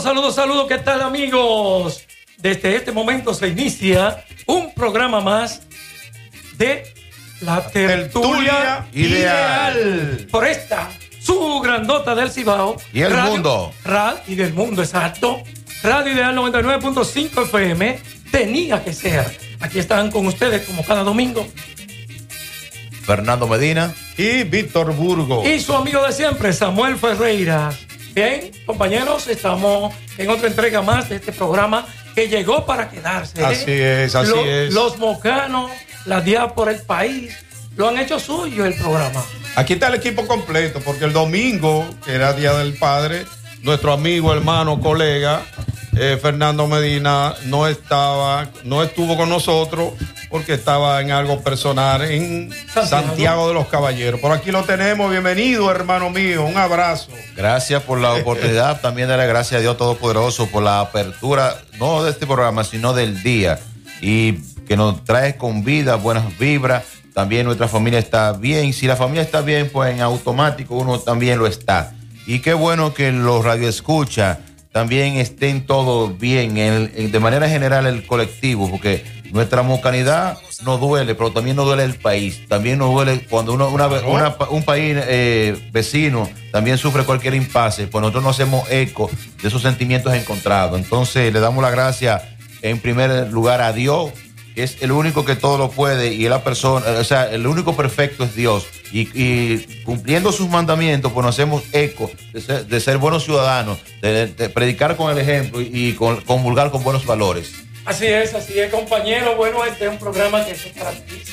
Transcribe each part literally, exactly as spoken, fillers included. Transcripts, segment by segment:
saludos, saludos. ¿Qué tal, amigos? Desde este momento se inicia un programa más de la tertulia, tertulia ideal. ideal. Por esta, su grandota del Cibao. Y el radio, mundo. Radio, y del mundo, exacto. Radio Ideal noventa y nueve punto cinco F M. Tenía que ser. Aquí están con ustedes como cada domingo Fernando Medina y Víctor Burgo. Y su amigo de siempre, Samuel Ferreira. Bien, compañeros, estamos en otra entrega más de este programa que llegó para quedarse. Así ¿eh? es, así Lo, es. Los mocanos, la diáspora, el país, lo han hecho suyo el programa. Aquí está el equipo completo, porque el domingo, que era Día del Padre, nuestro amigo, hermano, colega, eh, Fernando Medina, no estaba, no estuvo con nosotros porque estaba en algo personal en Santiago, Santiago de los Caballeros. Por aquí lo tenemos. Bienvenido, hermano mío. Un abrazo. Gracias por la oportunidad. También darle gracias a Dios Todopoderoso por la apertura, no de este programa, sino del día. Y que nos trae con vida, buenas vibras. También nuestra familia está bien. Si la familia está bien, pues en automático uno también lo está. Y qué bueno que los radioescuchas también estén todos bien, en, en, de manera general el colectivo, porque nuestra mocanidad nos duele, pero también nos duele el país. También nos duele cuando uno, una, una, un país eh, vecino también sufre cualquier impasse, pues nosotros no hacemos eco de esos sentimientos encontrados. Entonces le damos la gracia en primer lugar a Dios, que es el único que todo lo puede, y es la persona, o sea, el único perfecto es Dios. Y, y cumpliendo sus mandamientos, pues nos hacemos eco de ser, de ser buenos ciudadanos, de, de predicar con el ejemplo y, y con, comulgar con buenos valores. Así es, así es, compañero. Bueno, este es un programa que se caracteriza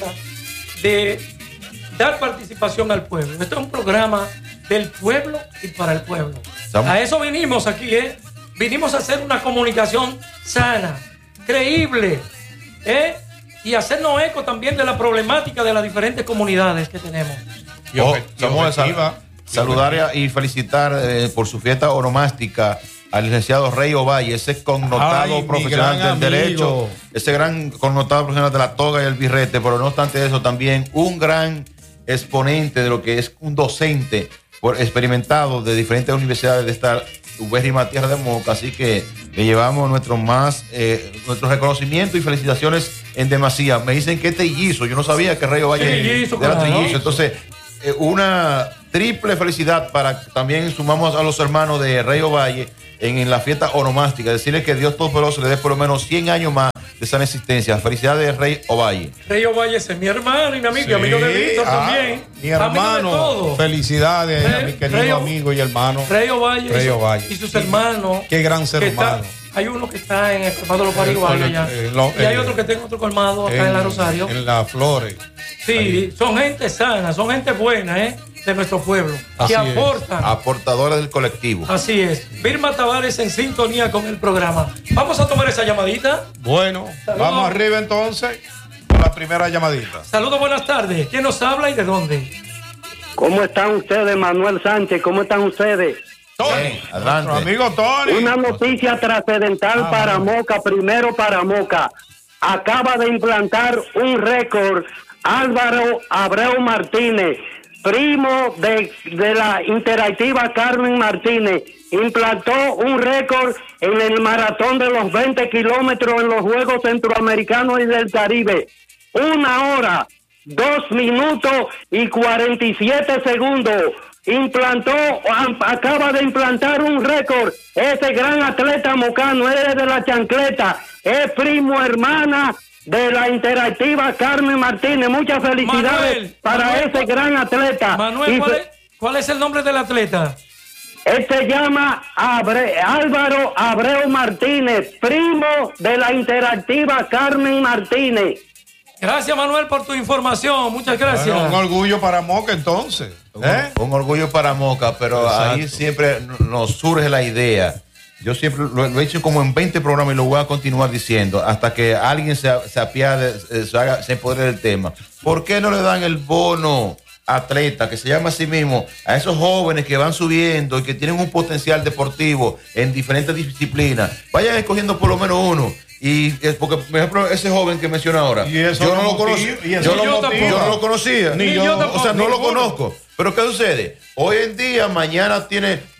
de dar participación al pueblo. Este es un programa del pueblo y para el pueblo. ¿Estamos? A eso vinimos aquí, ¿eh? Vinimos a hacer una comunicación sana, creíble, ¿eh? Y hacernos eco también de la problemática de las diferentes comunidades que tenemos. Y oh, vamos a saludar y felicitar eh, por su fiesta onomástica al licenciado Rey Ovalle, ese connotado Ay, profesional del amigo. Derecho, ese gran connotado profesional de la toga y el birrete, pero no obstante eso, también un gran exponente de lo que es un docente por, experimentado de diferentes universidades de esta ubérrima tierra de Moca. Así que le llevamos nuestro más eh, nuestro reconocimiento y felicitaciones en demasía. Me dicen que es trillizo, yo no sabía que Rey Ovalle trillizo, era trillizo. Entonces, eh, una triple felicidad para también sumamos a los hermanos de Rey Ovalle en, en la fiesta onomástica, decirle que Dios Todopoderoso le dé por lo menos cien años más de sana existencia. Felicidades, Rey Ovalle. Rey Ovalle es mi hermano y mi amigo, sí, amigo de Víctor ah, también. Mi hermano. Felicidades Rey, a mi querido Rey, amigo y hermano. Rey Ovalle, Rey Ovalle. Y sus hermanos. Qué gran ser humano. Está, hay uno que está en el colmado de los Paraguayos allá. Eh, lo, y hay eh, otro que está en otro colmado acá en, en la Rosario. En las Flores. Sí, ahí. Son gente sana, son gente buena, ¿eh? De nuestro pueblo. Así que aportan. Aportadores del colectivo. Así es. Vilma Tavares en sintonía con el programa. Vamos a tomar esa llamadita. Bueno, Saludos. Vamos arriba entonces con la primera llamadita. Saludos, buenas tardes. ¿Quién nos habla y de dónde? ¿Cómo están ustedes, Manuel Sánchez? ¿Cómo están ustedes? Tony, adelante. Nuestro amigo Tony. Una noticia trascendental ah, para bueno. Moca, primero para Moca. Acaba de implantar un récord Álvaro Abreu Martínez, primo de, de la interactiva Carmen Martínez. Implantó un récord en el maratón de los veinte kilómetros en los Juegos Centroamericanos y del Caribe. Una hora, dos minutos y cuarenta y siete segundos. Implantó, acaba de implantar un récord. Ese gran atleta mocano, es de la chancleta, es primo hermana de la interactiva Carmen Martínez. Muchas felicidades Manuel, para Manuel, ese gran atleta. Manuel, ¿cuál es, ¿cuál es el nombre del atleta? Él se llama Abre, Álvaro Abreu Martínez, primo de la interactiva Carmen Martínez. Gracias, Manuel, por tu información. Muchas gracias. Bueno, un orgullo para Moca, entonces. ¿Eh? Un, un orgullo para Moca, pero Exacto. Ahí siempre nos surge la idea. Yo siempre lo, lo he hecho como en veinte programas y lo voy a continuar diciendo hasta que alguien se, se apiade, se, haga, se empodere del tema. ¿Por qué no le dan el bono atleta, que se llama así mismo, a esos jóvenes que van subiendo y que tienen un potencial deportivo en diferentes disciplinas? Vayan escogiendo por lo menos uno. Y es porque, por ejemplo, ese joven que menciona ahora, yo no lo conocía. Yo, yo, yo no lo conocía. Ni yo, o sea, no lo conozco. Pero ¿qué sucede? Hoy en día, mañana tiene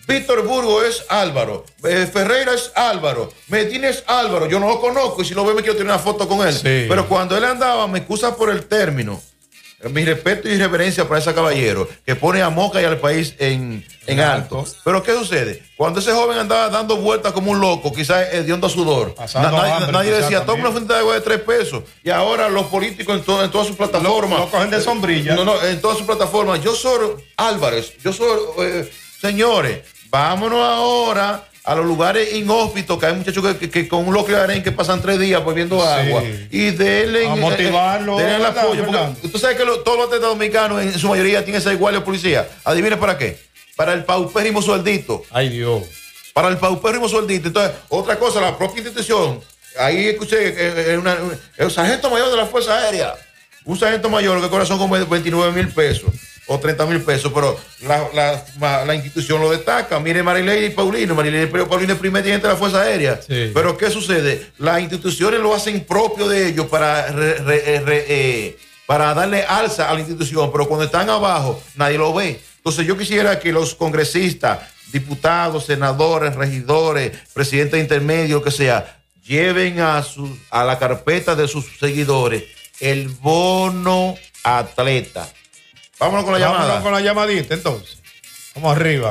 Víctor Burgo es Álvaro, eh, Ferreira es Álvaro, Medina es Álvaro, yo no lo conozco y si lo veo me quiero tener una foto con él. Sí. Pero cuando él andaba, me excusa por el término. Mi respeto y reverencia para ese caballero que pone a Moca y al país en, en alto. Pero ¿qué sucede? Cuando ese joven andaba dando vueltas como un loco, quizás hediondo sudor, na, nadie, hambre, nadie decía, toma una fuente de agua de tres pesos. Y ahora los políticos en, to, en todas sus plataformas. Lo, lo cogen de sombrilla. No, no, en todas sus plataformas. Yo soy Álvarez, yo soy, eh, señores, vámonos ahora a los lugares inhóspitos, que hay muchachos que, que, que con un loco de arena que pasan tres días bebiendo sí. agua. Y denle, a motivarlo. Eh, denle el apoyo. Porque tú sabes que lo, todos los atletas dominicanos en su mayoría tienen esa igual de policía. Adivine para qué. Para el paupérrimo sueldito. Ay, Dios. Para el paupérrimo sueldito. Entonces, otra cosa, la propia institución. Ahí escuché que eh, una, una, el sargento mayor de la Fuerza Aérea. Un sargento mayor que cobra son como veintinueve mil pesos. O treinta mil pesos, pero la, la, la institución lo destaca. Mire, Marilei y Paulino, Marilei y Paulino es primer teniente de la Fuerza Aérea. Sí. Pero ¿qué sucede? Las instituciones lo hacen propio de ellos para, re, re, re, eh, para darle alza a la institución, pero cuando están abajo, nadie lo ve. Entonces yo quisiera que los congresistas, diputados, senadores, regidores, presidentes intermedios, que sea, lleven a, sus, a la carpeta de sus seguidores el bono atleta. Vámonos con la Vámonos llamada. con la llamadita, entonces. Vamos arriba.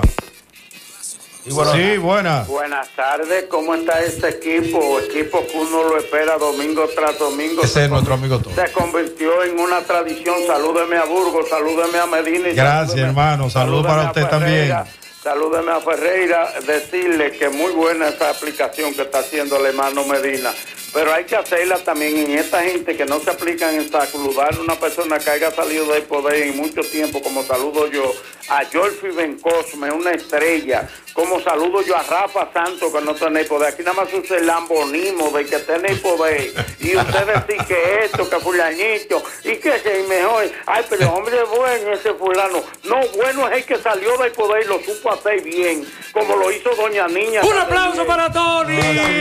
Sí, bueno, sí, buenas. Buenas tardes, ¿cómo está este equipo? Equipo que uno lo espera domingo tras domingo. Ese es nuestro amigo todo. Se convirtió en una tradición. Salúdeme a Burgos, salúdeme a Medina. Y Gracias, salúdeme, hermano. Saludos para usted Ferreira, también. Salúdeme a Ferreira. Decirle que muy buena esa aplicación que está haciendo el hermano Medina. Pero hay que hacerla también en esta gente que no se aplican en saludar a una persona que haya salido del poder en mucho tiempo, como saludo yo a Jorfi Bencosme, una estrella, como saludo yo a Rafa Santos, que no tiene poder. Aquí nada más usa el lambonismo de que tiene poder. Y ustedes sí que esto, que fulanito, y que es mejor. Ay, pero hombre bueno ese fulano. No, bueno es el que salió del poder y lo supo hacer bien, como lo hizo Doña Niña. ¡Un aplauso bien. para Tony!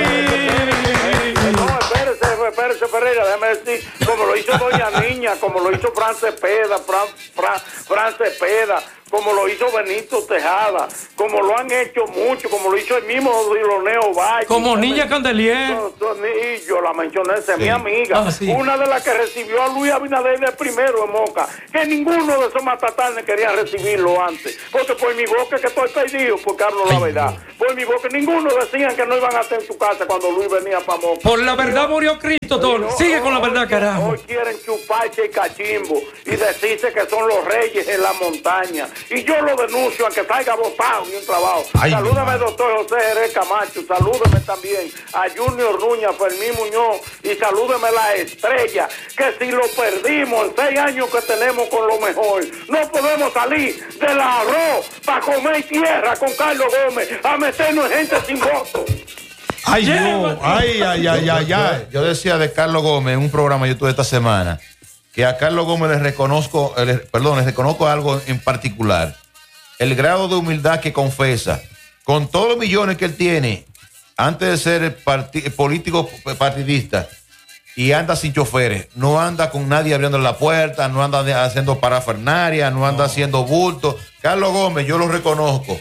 No, espérese, espérese, Ferreira, déjame decir, como lo hizo Doña Niña, como lo hizo Fran Cepeda, Fran, Fran, Fran Cepeda, como lo hizo Benito Tejada, como lo han hecho mucho, como lo hizo el mismo Diloneo Valle. Como Niña Candelier. Y yo la mencioné, esa es sí. mi amiga, ah, sí. una de las que recibió a Luis Abinader de primero en Moca, que ninguno de esos matatanes quería recibirlo antes, porque por mi boca que estoy perdido, porque hablo Ay, la verdad, no. por mi boca ninguno decían que no iban a estar en su casa cuando Luis venía para Moca. Por la verdad murió Cristo, Tony. Sigue con la verdad, carajo. Hoy quieren chuparse el cachimbo y decirse que son los reyes en la montaña. Y yo lo denuncio, aunque salga votado y un trabajo. Ay, salúdame, doctor José Jerez Camacho. Salúdeme también a Junior Nuña, Fermín Muñoz. Y salúdeme la estrella, que si lo perdimos en seis años que tenemos con lo mejor, no podemos salir del arroz para comer tierra con Carlos Gómez, a meternos en gente sin voto. Ay, no. Ay, ay, ay, ay, ay. Yo decía de Carlos Gómez en un programa yo tuve esta semana, que a Carlos Gómez le reconozco, le, perdón, le reconozco algo en particular. El grado de humildad que confesa. Con todos los millones que él tiene, antes de ser parti- político partidista, y anda sin choferes, no anda con nadie abriendo la puerta, no anda haciendo parafernaria, no anda no. haciendo bulto. Carlos Gómez, yo lo reconozco.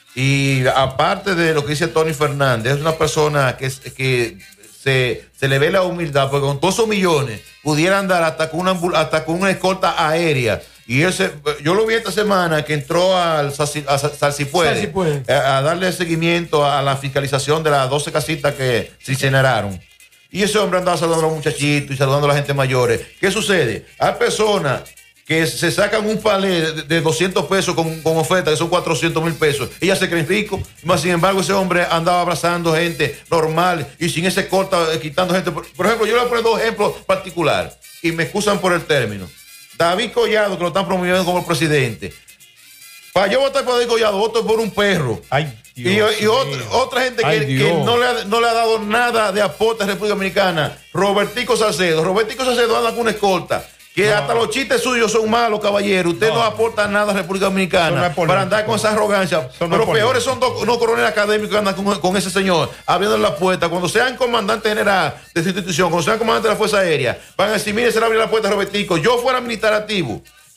Y aparte de lo que dice Tony Fernández, es una persona que, que se, se le ve la humildad, porque con todos esos millones pudiera andar hasta con una, hasta con una escolta aérea. Y ese, yo lo vi esta semana que entró al Salsipuede a, a darle seguimiento a la fiscalización de las doce casitas que se incineraron. Y ese hombre andaba saludando a los muchachitos y saludando a la gente mayores. ¿Qué sucede? Hay personas que se sacan un palé de, de doscientos pesos con, con oferta, que son cuatrocientos mil pesos. Ellas se creen ricos. Más sin embargo, ese hombre andaba abrazando gente normal y sin ese corta, eh, quitando gente. Por, por ejemplo, yo le voy a poner dos ejemplos particulares y me excusan por el término. David Collado, que lo están promoviendo como presidente. Para yo votar por David Collado, voto por un perro. Ay, Dios y y otra, otra gente que, que no, le ha, no le ha dado nada de aporte a la República Dominicana. Robertico Salcedo. Robertico Salcedo anda con una escolta. Que no. Hasta los chistes suyos son malos, caballero. Usted no, no aporta nada a la República Dominicana no para andar con esa arrogancia. Pero los peores son dos no coroneles académicos que andan con, con ese señor abriendo la puerta. Cuando sean comandante general de esa institución, cuando sean comandante de la Fuerza Aérea, van a decir, mire, se le abre la puerta a Robertico. Yo fuera militar activo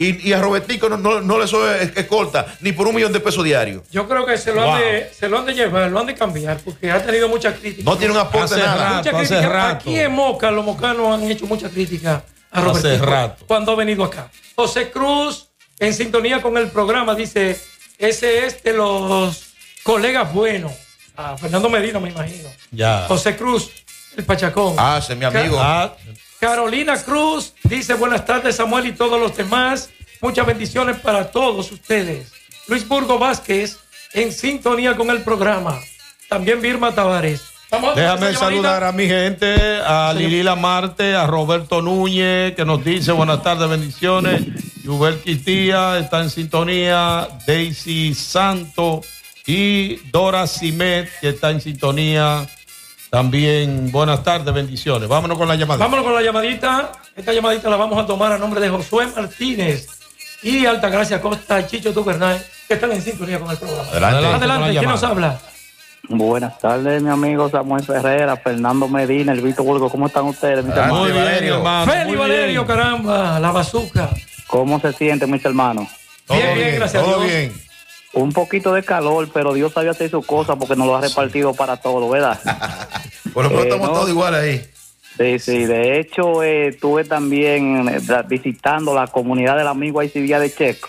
y, y a Robertico no, no, no le soy escolta ni por un millón de pesos diarios. Yo creo que se lo, wow. han de, se lo han de llevar, lo han de cambiar, porque ha tenido muchas críticas. No tiene un aporte nada. Mucha crítica. Aquí en Moca, los mocanos han hecho muchas críticas a Robertico cuando ha venido acá. José Cruz, en sintonía con el programa, dice, ese es de los colegas buenos. A Fernando Medina, me imagino. Ya. José Cruz, el Pachacón. Ah, ese es mi amigo. Car- Carolina Cruz dice, buenas tardes, Samuel y todos los demás. Muchas bendiciones para todos ustedes. Luis Burgo Vázquez, en sintonía con el programa. También Birma Tavares. Vamos, déjame saludar a mi gente, a Lilila Marte, a Roberto Núñez, que nos dice buenas tardes, bendiciones. Yubel Quitía está en sintonía. Daisy Santo y Dora Simet, que está en sintonía. También, buenas tardes, bendiciones. Vámonos con la llamadita. Vámonos con la llamadita. Esta llamadita la vamos a tomar a nombre de Josué Martínez y Altagracia Costa, Chicho Tubernay, que están en sintonía con el programa. Adelante, adelante. adelante. ¿Quién nos habla? Buenas tardes, mi amigo Samuel Ferreira, Fernando Medina, el Vito Burgo. ¿Cómo están ustedes, mis hermanos? Muy bien, Valerio, hermano. Feli Valerio, bien. Caramba, la bazuca. ¿Cómo se sienten, mis hermanos? Bien, bien, bien, gracias todo a Dios. Bien. Un poquito de calor, pero Dios sabía hacer su cosa porque nos lo ha repartido para todo, ¿verdad? Por lo pronto eh, estamos no, todos igual ahí. Sí, sí. De hecho, eh, estuve también eh, visitando la comunidad del amigo Aicibía de Checo.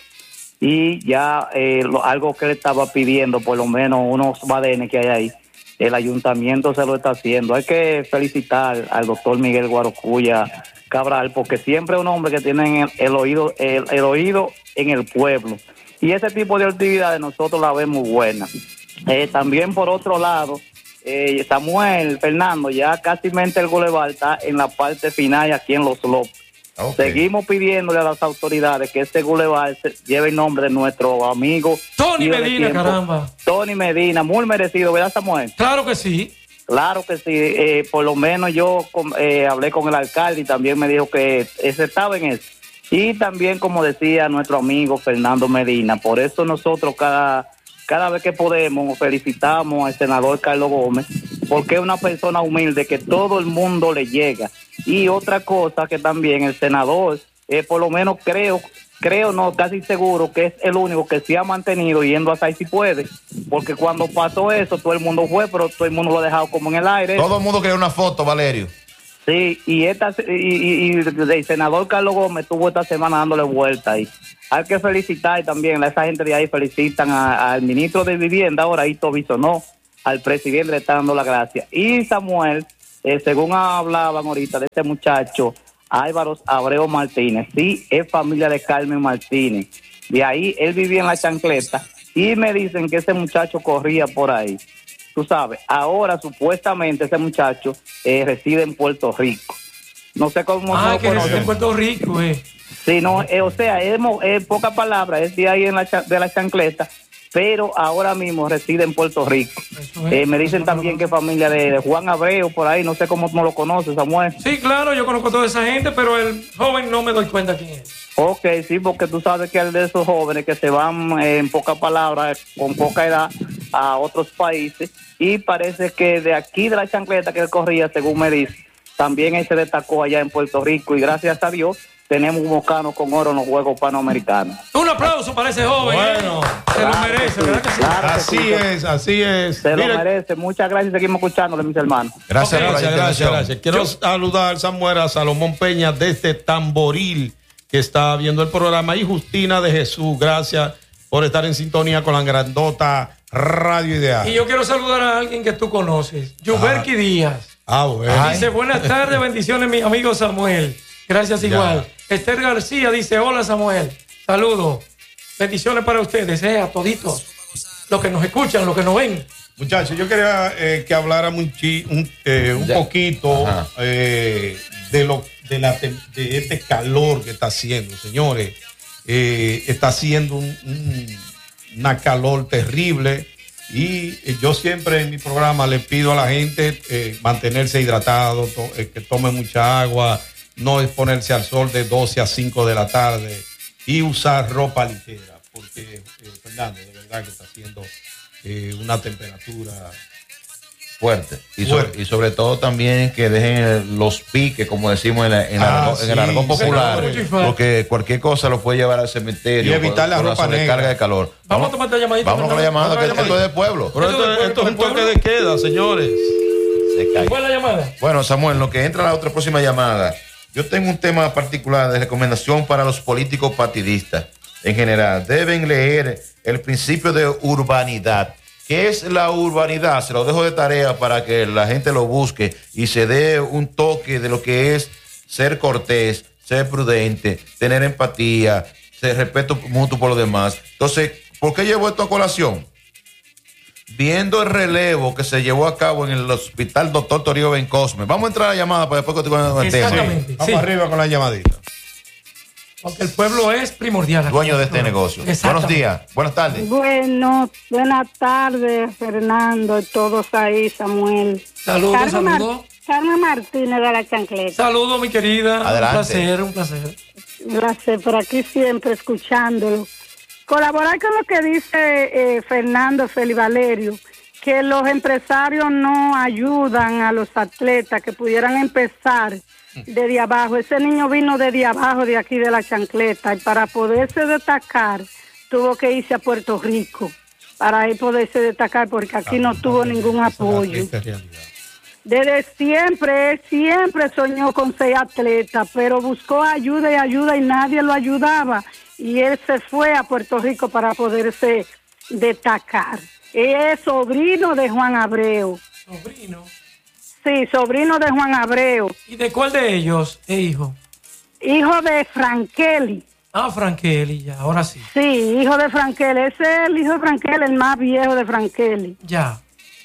Y ya eh, lo, algo que él estaba pidiendo, por lo menos unos badenes que hay ahí, el ayuntamiento se lo está haciendo. Hay que felicitar al doctor Miguel Guarocuya Cabral, porque siempre es un hombre que tiene el, el oído el, el oído en el pueblo. Y ese tipo de actividades nosotros la vemos buena. Eh, también por otro lado, eh, Samuel, Fernando, ya casi mente el Boulevard está en la parte final aquí en Los López. Okay. Seguimos pidiéndole a las autoridades que este Boulevard lleve el nombre de nuestro amigo Tony Medina, tiempo, caramba. Tony Medina, muy merecido, ¿verdad, Samuel? Claro que sí. Claro que sí. Eh, por lo menos yo eh, hablé con el alcalde y también me dijo que ese estaba en eso. Y también, como decía nuestro amigo Fernando Medina, por eso nosotros cada, cada vez que podemos felicitamos al senador Carlos Gómez, porque es una persona humilde que todo el mundo le llega. Y otra cosa que también el senador, eh, por lo menos creo, creo no, casi seguro que es el único que se ha mantenido yendo a Sai Si Puede, porque cuando pasó eso todo el mundo fue, pero todo el mundo lo ha dejado como en el aire. Todo el mundo quería una foto, Valerio. Sí, y esta y, y, y el senador Carlos Gómez estuvo esta semana dándole vuelta ahí. Hay que felicitar también, a esa gente de ahí felicitan a, al ministro de Vivienda, ahora Hito Bisonó, al presidente le está dando la gracia. Y Samuel, eh, según hablaban ahorita de este muchacho, Álvaro Abreu Martínez, sí, es familia de Carmen Martínez. De ahí, él vivía en La Chancleta y me dicen que ese muchacho corría por ahí. Tú sabes, ahora supuestamente ese muchacho eh, reside en Puerto Rico. No sé cómo... Ah, no que reside en Puerto Rico, eh. Sí, no, eh, o sea, es, es poca palabra, es de ahí en la, de La Chancleta, pero ahora mismo reside en Puerto Rico. Es, eh, me dicen también que familia de, de Juan Abreu, por ahí, no sé cómo no lo conoces, Samuel. Sí, claro, yo conozco a toda esa gente, pero el joven no me doy cuenta quién es. Ok, sí, porque tú sabes que es de esos jóvenes que se van eh, en pocas palabras, con poca edad, a otros países, y parece que de aquí de La Chancleta que él corría, según me dice, también él se destacó allá en Puerto Rico, y gracias a Dios tenemos un mocano con oro en los Juegos Panamericanos. Un aplauso para ese joven. Bueno, ¿eh? Se claro lo merece, sí, ¿verdad que sí? Claro así que sí, es, así es. Se Mira, lo merece. Muchas gracias. Seguimos escuchándole, mis hermanos. Gracias, okay, por la gracias, gracias, gracias. Quiero Yo... saludar, Samuel, a Salomón Peña desde Tamboril, que está viendo el programa, y Justina de Jesús. Gracias por estar en sintonía con la grandota Radio Ideal. Y yo quiero saludar a alguien que tú conoces, Yuberki ah. Díaz. Ah, bueno. Dice, buenas tardes, bendiciones, mi amigo Samuel. Gracias igual. Ya. Esther García dice, hola Samuel, saludos. Bendiciones para ustedes, eh, a toditos. Los que nos escuchan, los que nos ven. Muchachos, yo quería eh, que habláramos un, chi, un, eh, un poquito eh, de, lo, de, la, de este calor que está haciendo, señores. Eh, está haciendo un, un, una calor terrible. Y eh, yo siempre en mi programa le pido a la gente eh, mantenerse hidratado, to, eh, que tome mucha agua, no exponerse al sol de doce a cinco de la tarde y usar ropa ligera, porque eh, Fernando, de verdad que está haciendo eh, una temperatura fuerte. Y, sobre, y sobre todo también que dejen los piques, como decimos en, la, en, ah, la, sí, en el argot popular, señores. porque cualquier cosa lo puede llevar al cementerio. Y evitar la por, ropa por la sobrecarga negra. de calor. Vamos, Vamos a tomar esta llamadita. Vamos con la llamada, que esto es del pueblo. Pero esto, esto es un toque de queda, señores. ¿Cuál es la llamada? Bueno, Samuel, lo que entra a la otra próxima llamada, yo tengo un tema particular de recomendación para los políticos partidistas en general. Deben leer el principio de urbanidad. ¿Qué es la urbanidad? Se lo dejo de tarea para que la gente lo busque y se dé un toque de lo que es ser cortés, ser prudente, tener empatía, ser respeto mutuo por los demás. Entonces, ¿por qué llevo esto a colación? Viendo el relevo que se llevó a cabo en el hospital doctor Toribio Bencosme. Vamos a entrar a la llamada para después continuar con el tema. Exactamente. Vamos Sí. arriba con la llamadita. Porque el pueblo es primordial. Dueño de este negocio. Buenos días, buenas tardes. Bueno, buenas tardes, Fernando, y todos ahí, Samuel. Saludos, Carmen saludos. Mar- Carmen Martínez de la Chancleta. Saludos, mi querida. Adelante. Un placer, un placer. Gracias, por aquí siempre escuchándolo. Colaborar con lo que dice eh, Fernando Feli Valerio, que los empresarios no ayudan a los atletas que pudieran empezar desde abajo. Ese niño vino desde abajo, de aquí de la Chancleta, y para poderse destacar tuvo que irse a Puerto Rico, para ahí poderse destacar, porque aquí no tuvo ningún apoyo. Desde siempre, él siempre soñó con ser atleta, pero buscó ayuda y ayuda y nadie lo ayudaba. Y él se fue a Puerto Rico para poderse destacar. Él es sobrino de Juan Abreu. Sobrino. Sí, sobrino de Juan Abreu. ¿Y de cuál de ellos es hijo? Hijo de Frankeli. Ah, Frankeli, ya, ahora sí. Sí, hijo de Frankeli. Ese es el hijo de Frankeli, el más viejo de Frankeli. Ya.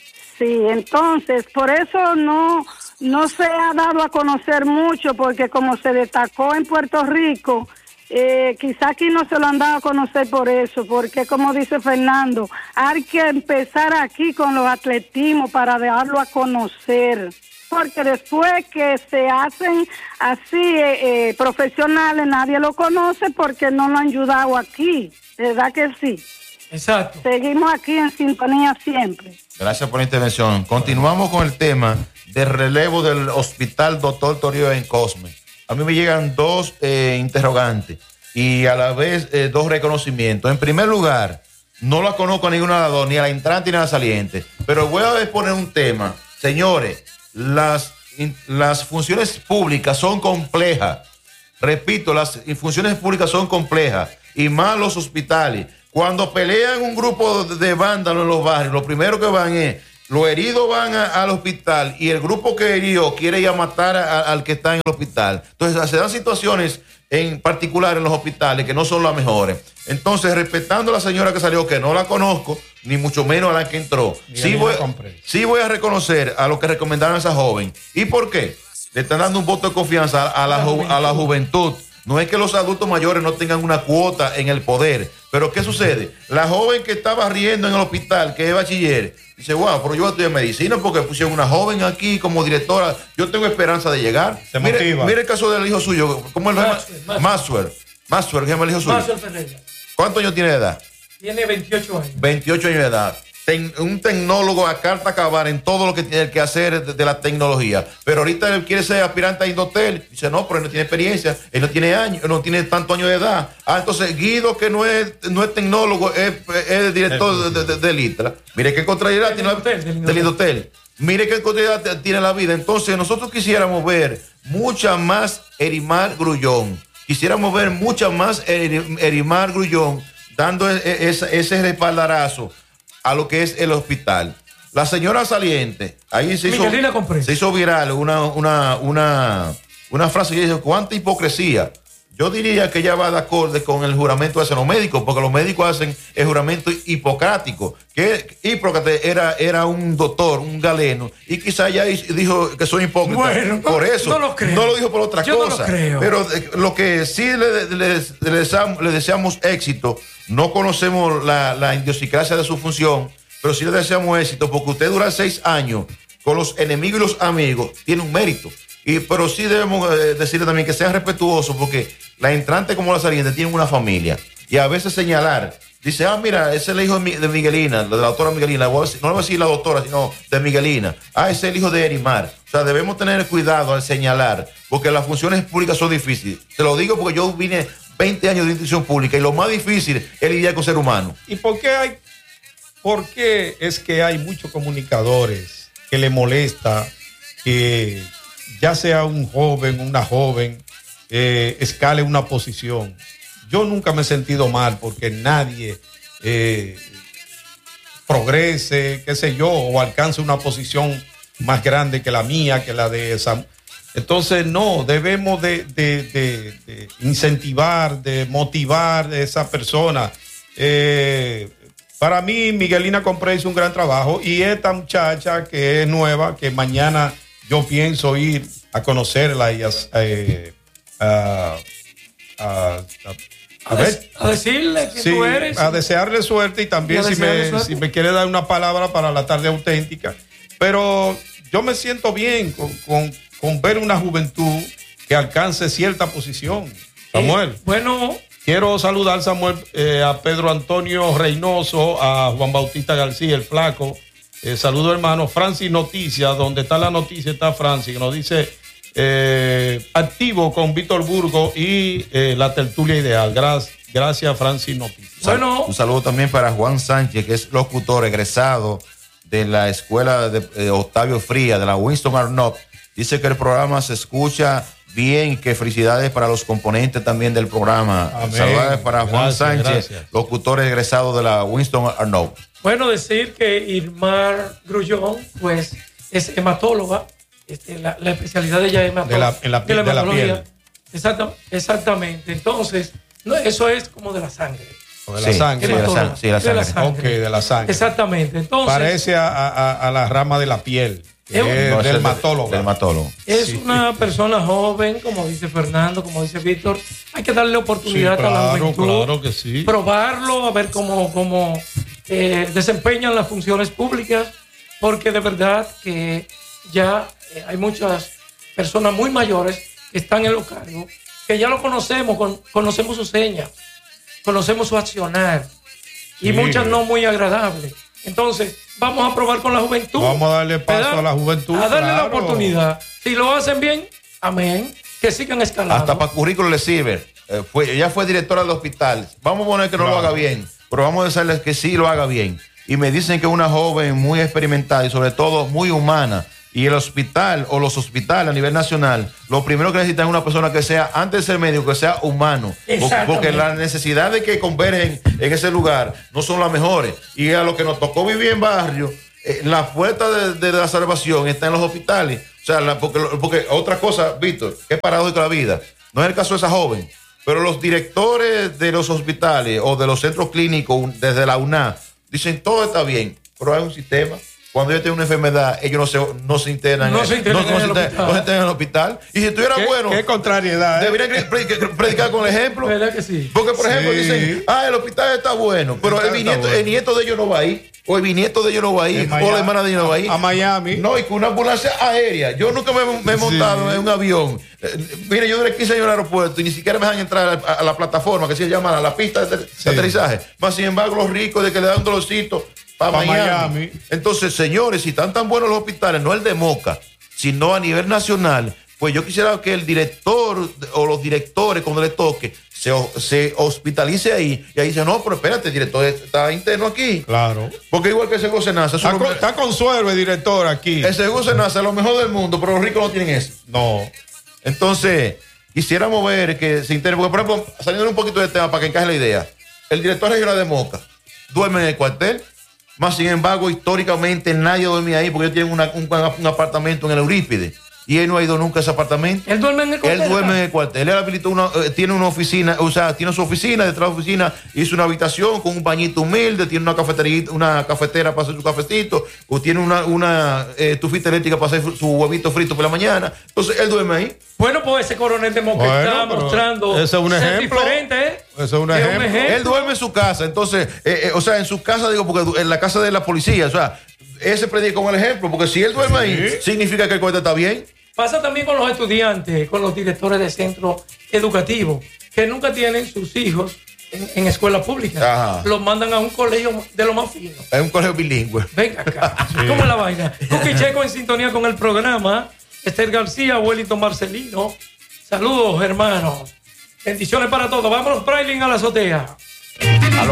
Sí, entonces, por eso no, no se ha dado a conocer mucho, porque como se destacó en Puerto Rico, eh, quizá aquí no se lo han dado a conocer por eso, porque como dice Fernando, hay que empezar aquí con los atletismos para darlo a conocer, porque después que se hacen así eh, eh, profesionales, nadie lo conoce porque no lo han ayudado aquí, ¿verdad que sí? Exacto. Seguimos aquí en sintonía siempre. Gracias por la intervención. Continuamos con el tema del relevo del hospital doctor Toribio Bencosme. A mí me llegan dos eh, interrogantes y a la vez eh, dos reconocimientos. En primer lugar, no la conozco a ninguna de las dos, ni a la entrante ni a la saliente, pero voy a exponer un tema. Señores, las, in, las funciones públicas son complejas. Repito, las funciones públicas son complejas y más los hospitales. Cuando pelean un grupo de vándalos en los barrios, lo primero que van es, los heridos van a, al hospital y el grupo que herió quiere ir a matar a, a, al que está en el hospital. Entonces se dan situaciones en particular en los hospitales que no son las mejores. Entonces, respetando a la señora que salió, que no la conozco, ni mucho menos a la que entró, sí voy, sí voy a reconocer a lo que recomendaron a esa joven. ¿Y por qué? Le están dando un voto de confianza a, a, la, ju, a la juventud. No es que los adultos mayores no tengan una cuota en el poder, pero ¿qué sucede? La joven que estaba riendo en el hospital, que es bachiller, dice, wow, pero yo voy a estudiar medicina porque pusieron una joven aquí como directora, yo tengo esperanza de llegar. Se mire, motiva. Mire el caso del hijo suyo, ¿cómo es el Maxwell, Maxwell. Maxwell, ¿qué es el hijo suyo? Maxwell Ferreira. ¿Cuántos años tiene de edad? Tiene veintiocho años. veintiocho años de edad. Ten, un tecnólogo a carta cavar en todo lo que tiene que hacer de, de la tecnología. Pero ahorita él quiere ser aspirante a Indotel. Dice, no, pero él no tiene experiencia, él no tiene años, no tiene tantos años de edad. Ah, entonces Guido, que no es, no es tecnólogo, es, es director de, de, de, del ITRA. Mire qué contrariedad tiene la, del Indotel. Mire qué contrariedad tiene la vida. Entonces nosotros quisiéramos ver mucha más Erimar Grullón. Quisiéramos ver mucha más Erimar Grullón dando ese, ese respaldarazo a lo que es el hospital. La señora saliente, ahí se hizo, se hizo viral una, una, una, una frase que dice, ¿cuánta hipocresía? Yo diría que ella va de acorde con el juramento de los médicos, porque los médicos hacen el juramento hipocrático, que Hipócrates era, era un doctor, un galeno, y quizá ella dijo que soy hipócrita. Bueno, por eso, no lo, creo. No lo dijo por otra Yo cosa. No lo creo. Pero lo que sí le, le, le, deseamos, le deseamos éxito, no conocemos la, la idiosincrasia de su función, pero sí le deseamos éxito, porque usted dura seis años con los enemigos y los amigos, tiene un mérito. Y, pero sí debemos eh, decirle también que sean respetuosos, porque la entrante como la saliente tienen una familia. Y a veces señalar dice, ah, mira, ese es el hijo de Miguelina, de la doctora Miguelina. No le voy a decir la doctora, sino de Miguelina. Ah, ese es el hijo de Erimar. O sea, debemos tener cuidado al señalar, porque las funciones públicas son difíciles. Te lo digo porque yo vine veinte años de institución pública y lo más difícil es lidiar con ser humano. ¿Y por qué hay, por qué es que hay muchos comunicadores que le molesta que ya sea un joven, una joven, eh, escale una posición? Yo nunca me he sentido mal porque nadie eh, progrese, qué sé yo, o alcance una posición más grande que la mía, que la de esa. Entonces, no, debemos de, de, de, de incentivar, de motivar a esa persona. Eh, para mí, Miguelina Compré hizo un gran trabajo y esta muchacha que es nueva, que mañana yo pienso ir a conocerla y a, eh, a, a, a A, ver, a decirle que sí, tú eres. A desearle suerte y también y si, me, suerte. si me quiere dar una palabra para la tarde auténtica. Pero yo me siento bien con, con, con ver una juventud que alcance cierta posición. Samuel. Eh, bueno. Quiero saludar, Samuel, eh, a Pedro Antonio Reynoso, a Juan Bautista García, el flaco. Eh, saludo, hermano. Francis Noticias, donde está la noticia está Francis, que nos dice... Eh, activo con Víctor Burgo y eh, la tertulia ideal. Gracias, gracias Francis Noticias. Bueno, un saludo también para Juan Sánchez, que es locutor egresado de la escuela de eh, Octavio Fría, de la Winston Arnold. Dice que el programa se escucha bien, que felicidades para los componentes también del programa. Saludos para Juan gracias, Sánchez, gracias. Locutor egresado de la Winston Arnold. Bueno, decir que Irmar Grullón, pues, es hematóloga. Este, la, la especialidad de ella es de la, en la, de la, de la piel. Exacta, exactamente. Entonces, no, eso es como de la sangre. O de la sí, sangre. Sí, de la sangre. Sí, de la sangre. De la sangre. Ok, de la sangre. Exactamente. Entonces, parece a, a, a la rama de la piel. Es un, no, dermatólogo. dermatólogo. Es sí. una persona joven, como dice Fernando, como dice Víctor. Hay que darle oportunidad sí, claro, a la juventud. Claro que sí. Probarlo, a ver cómo, cómo eh, desempeñan las funciones públicas, porque de verdad que ya eh, hay muchas personas muy mayores que están en los cargos, que ya lo conocemos, con, conocemos sus señas, conocemos su accionar, y sí. muchas no muy agradables. Entonces, vamos a probar con la juventud. Vamos a darle paso ¿verdad? a la juventud. A darle claro. la oportunidad. Si lo hacen bien, amén, que sigan escalando. Hasta para currículo le sirve. Eh, fue, ella fue directora del hospital. Vamos a poner que no claro. lo haga bien, pero vamos a decirles que sí lo haga bien. Y me dicen que es una joven muy experimentada y sobre todo muy humana. Y el hospital o los hospitales a nivel nacional, lo primero que necesitan es una persona que sea, antes de ser médico, que sea humano. Porque las necesidades que convergen en ese lugar no son las mejores. Y a lo que nos tocó vivir en barrio, eh, la fuerza de, de la salvación está en los hospitales. O sea, la, porque, porque otra cosa, Víctor, que es paradójico la vida. No es el caso de esa joven, pero los directores de los hospitales o de los centros clínicos desde la U N A dicen todo está bien, pero hay un sistema. Cuando ellos tienen una enfermedad, ellos no se, no se internan, no se internan no, no, en, no, se no se internan en el hospital. Y si estuviera ¿Qué, bueno, qué contrariedad, ¿eh? Deberían predicar con el ejemplo. ¿Verdad que sí? Porque, por sí. ejemplo, dicen, ah, el hospital está bueno, pero el bisnieto, bueno. el nieto de ellos no va a ir, o el bisnieto de ellos no va a ir, o la hermana de ellos no va a ir. A Miami. No, y con una ambulancia aérea. Yo nunca me, me he montado sí. en un avión. Eh, mire, yo duré quince años en el aeropuerto y ni siquiera me dejan entrar a, a la plataforma, que se llama a la pista de, de sí. aterrizaje. Más sin embargo, los ricos de que le dan un dolorcito para pa Miami. Miami. Entonces, señores, si están tan buenos los hospitales, no el de Moca, sino a nivel nacional, pues yo quisiera que el director o los directores, cuando les toque, se, se hospitalice ahí. Y ahí dice, no, pero espérate, el director está interno aquí. Claro. Porque igual que el Seguro Senasa. Está, con, está con suero el director aquí. El Seguro Senasa es lo mejor del mundo, pero los ricos no tienen eso. No. Entonces, quisiéramos ver que se interne, porque por ejemplo, saliendo un poquito del tema para que encaje la idea, el director regional de Moca duerme en el cuartel. Más sin embargo, históricamente nadie dormía ahí porque ellos tienen una, un, un apartamento en el Eurípide. Y él no ha ido nunca a ese apartamento. Él duerme en el cuartel. Él duerme en el cuartel. Él habilitó una, eh, tiene una oficina, o sea, tiene su oficina, detrás de la oficina hizo una habitación con un bañito humilde, tiene una cafetería, una cafetera para hacer su cafecito, o tiene una, una eh, estufita eléctrica para hacer su huevito frito por la mañana. Entonces, él duerme ahí. Bueno, pues ese coronel de Moca bueno, está mostrando ese es un ejemplo. diferente, ¿eh? Ese es un ejemplo. un ejemplo. Él duerme en su casa, entonces, eh, eh, o sea, en su casa, digo, porque en la casa de la policía, o sea, ese predica como el ejemplo, porque si él duerme sí. ahí, significa que el cuartel está bien. Pasa también con los estudiantes, con los directores de centros educativos, que nunca tienen sus hijos en, en escuela pública. Los mandan a un colegio de lo más fino. Es un colegio bilingüe. Venga acá. Sí. ¿Cómo es la vaina? Cookie Checo en sintonía con el programa. Esther García, Wellington Marcelino. Saludos, hermanos. Bendiciones para todos. Vámonos, Prailin, a la azotea. Aló.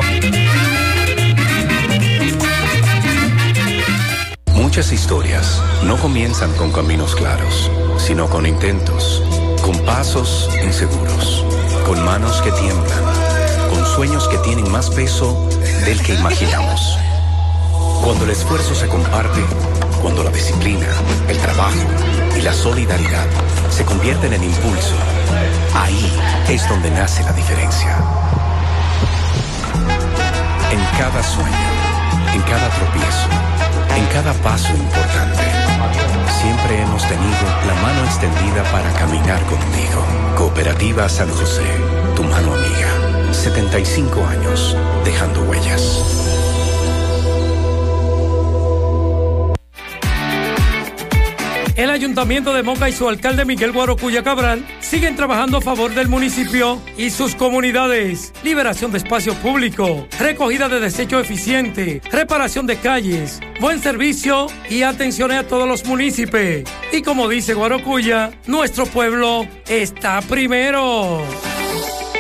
Muchas historias no comienzan con caminos claros, sino con intentos, con pasos inseguros, con manos que tiemblan, con sueños que tienen más peso del que imaginamos. Cuando el esfuerzo se comparte, cuando la disciplina, el trabajo y la solidaridad se convierten en impulso, ahí es donde nace la diferencia. En cada sueño, en cada tropiezo, en cada paso importante, siempre hemos tenido la mano extendida para caminar contigo. Cooperativa San José, tu mano amiga. setenta y cinco años, dejando huellas. El Ayuntamiento de Moca y su alcalde Miguel Guarocuya Cabral siguen trabajando a favor del municipio y sus comunidades. Liberación de espacio público, recogida de desecho eficiente, reparación de calles, buen servicio y atención a todos los municipios. Y como dice Guarocuya, nuestro pueblo está primero.